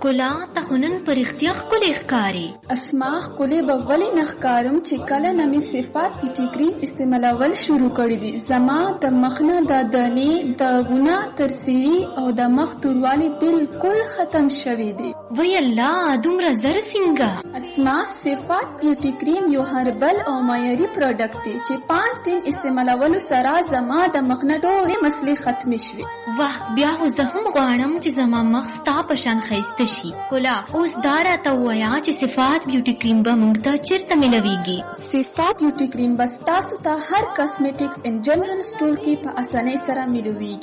ښکلا ته خو نن په رښتیا ښکلې ښکارې. اسما ښکلې به ولې نه ښکارم چې کله نه مې صفات بیوټي کریم استعمالول شروع کړي دي. زما د مخ نه د دانې داغونه تر سیري او د مخ توروالی بالکل ختم شوي دي. وی الله دومره زر څنګه؟ اسما صفات بیوټي کریم یو هربل او معیاري پروډکټ دی چې 5 دن استعمالولو سره زما د مخ نه ټولې مسلې ختمې شوې. واه بیا خو زه هم غواړم چې زما مخ ستا په شان ښایسته شي. ښکلا اوس دا راته ووایه چې صفات بیوټي کریم به موږ ته چېرته میلویږي؟ صفات بیوټي کریم به ستاسو ته هر کاسمیټکس ان جنرال سټور کې په اسانۍ سره میلویږي.